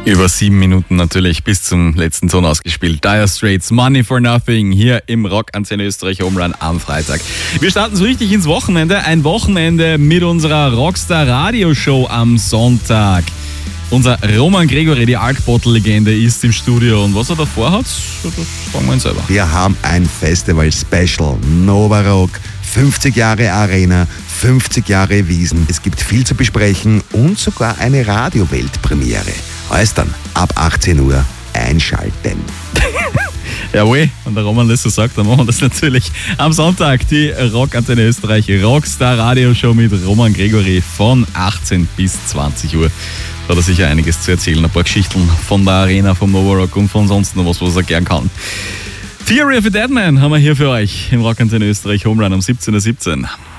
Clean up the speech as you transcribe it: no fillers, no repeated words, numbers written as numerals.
Über 7 Minuten natürlich bis zum letzten Ton ausgespielt. Dire Straits, Money for Nothing, hier im Rockantenne Österreich Home Run am Freitag. Wir starten so richtig ins Wochenende. Ein Wochenende mit unserer Rockstar Radioshow am Sonntag. Unser Roman Gregory, die Alkbottle-Legende, ist im Studio. Und was er davor hat, das fragen wir ihn selber. Wir haben ein Festival-Special. Nova Rock, 50 Jahre Arena, 50 Jahre Wiesn. Es gibt viel zu besprechen und sogar eine Radio-Weltpremiere. Alles dann ab 18 Uhr einschalten. Jawohl, wenn der Roman das so sagt, dann machen wir das natürlich am Sonntag. Die Rockantenne Österreich Rockstar Radioshow mit Roman Gregory von 18 bis 20 Uhr. Da hat er sicher einiges zu erzählen. Ein paar Geschichten von der Arena, vom Nova Rock und von sonst noch was er gern kann. Theory of a Deadman haben wir hier für euch im Rockantenne Österreich Home Run um 17.17 Uhr.